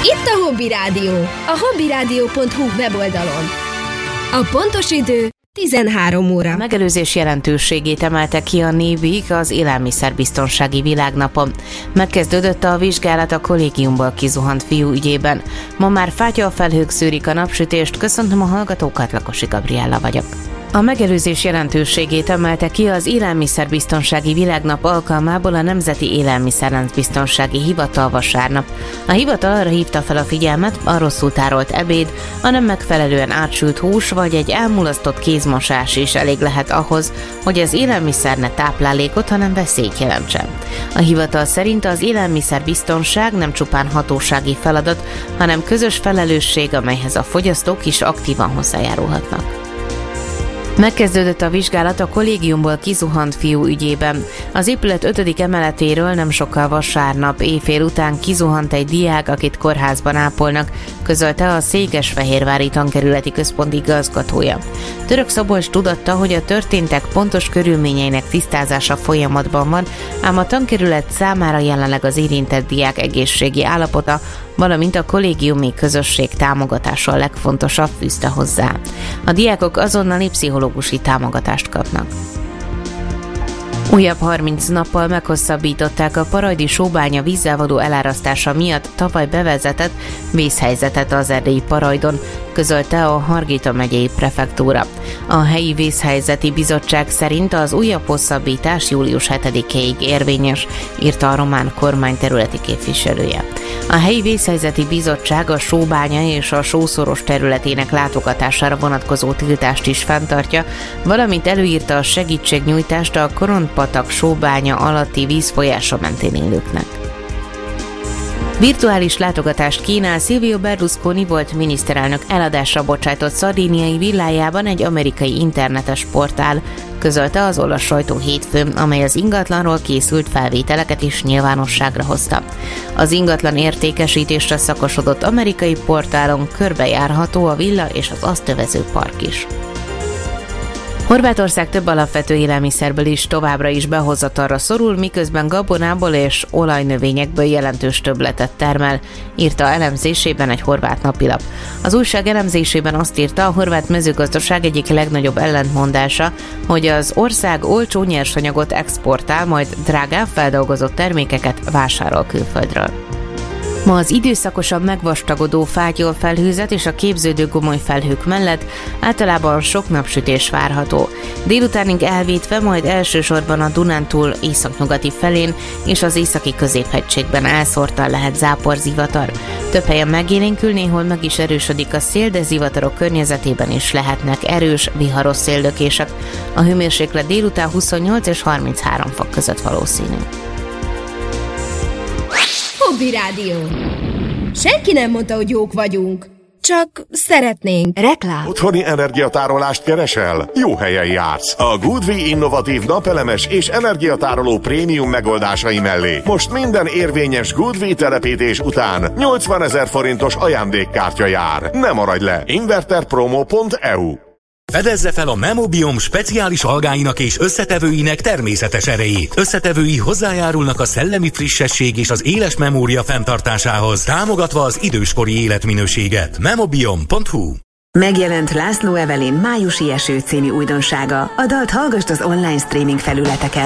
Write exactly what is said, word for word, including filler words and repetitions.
Itt a Hobby Rádió, a hobbyrádió pont hu weboldalon. A pontos idő tizenhárom óra. A megelőzés jelentőségét emelte ki a Névig az Élelmiszerbiztonsági Világnapon. Megkezdődött a vizsgálat a kollégiumból kizuhant fiú ügyében. Ma már fátyafelhők szűrik a napsütést. Köszöntöm a hallgatókat, Lakosi Gabriella vagyok. A megelőzés jelentőségét emelte ki az Élelmiszerbiztonsági Világnap alkalmából a Nemzeti Élelmiszerláncbiztonsági Hivatal vasárnap. A hivatal arra hívta fel a figyelmet, a rosszul tárolt ebéd, a nem megfelelően átsült hús vagy egy elmulasztott kézmosás is elég lehet ahhoz, hogy az élelmiszer ne táplálékot, hanem veszélyt jelentsen. A hivatal szerint az élelmiszerbiztonság nem csupán hatósági feladat, hanem közös felelősség, amelyhez a fogyasztók is aktívan hozzájárulhatnak. Megkezdődött a vizsgálat a kollégiumból kizuhant fiú ügyében. Az épület ötödik emeletéről nem sokkal vasárnap éjfél után kizuhant egy diák, akit kórházban ápolnak, közölte a Székesfehérvári Tankerületi Központ igazgatója. Török Szabolcs tudatta, hogy a történtek pontos körülményeinek tisztázása folyamatban van, ám a tankerület számára jelenleg az érintett diák egészségi állapota, valamint a kollégiumi közösség támogatása a legfontosabb, fűzte hozzá. A diákok azonnali pszichológusi támogatást kapnak. Újabb harminc nappal meghosszabbították a Parajdi sóbánya vízzel való elárasztása miatt tavaly bevezetett vészhelyzetet az erdélyi Parajdon, közölte a Hargita megyei prefektúra. A helyi vészhelyzeti bizottság szerint az újabb hosszabbítás július hetedikéig érvényes, írta a román kormány területi képviselője. A helyi vészhelyzeti bizottság a sóbánya és a sószoros területének látogatására vonatkozó tiltást is fenntartja, valamint előírta a segítségnyújtást a Korondpatak sóbánya alatti vízfolyása mentén élőknek. Virtuális látogatást kínál Silvio Berlusconi volt miniszterelnök eladásra bocsájtott szardíniai villájában egy amerikai internetes portál, közölte az olasz sajtó hétfőn, amely az ingatlanról készült felvételeket is nyilvánosságra hozta. Az ingatlan értékesítésre szakosodott amerikai portálon körbejárható a villa és az azt övező park is. Horvátország több alapvető élelmiszerből is továbbra is behozatalra szorul, miközben gabonából és olajnövényekből jelentős többletet termel, írta elemzésében egy horvát napilap. Az újság elemzésében azt írta, a horvát mezőgazdaság egyik legnagyobb ellentmondása, hogy az ország olcsó nyersanyagot exportál, majd drágább feldolgozott termékeket vásárol külföldről. Ma az időszakosabb megvastagodó fátyolfelhőzet és a képződő gomoly felhők mellett általában sok napsütés várható. Délutánig elvétve, majd elsősorban a Dunántúl északnyugati felén és az északi középhegységben elszórtan lehet záporzivatar. Több helyen megélénkül, néhol meg is erősödik a szél, de zivatarok környezetében is lehetnek erős, viharos széldökések. A hőmérséklet délután huszonnyolc és harminchárom fok között valószínű. Hobby Rádió. Senki nem mondta, hogy jók vagyunk. Csak szeretnénk. Reklám. Otthoni energiatárolást keresel? Jó helyen jársz. A Goodwi innovatív napelemes és energiatároló prémium megoldásai mellé most minden érvényes Goodwi telepítés után nyolcvanezer forintos ajándékkártya jár. Ne maradj le! inverterpromo pont e u. Fedezze fel a Memobiom speciális algáinak és összetevőinek természetes erejét. Összetevői hozzájárulnak a szellemi frissesség és az éles memória fenntartásához, támogatva az időskori életminőséget. memobiom pont hu. Megjelent László Evelyn Májusi eső című újdonsága. A dalt hallgasd az online streaming felületeken.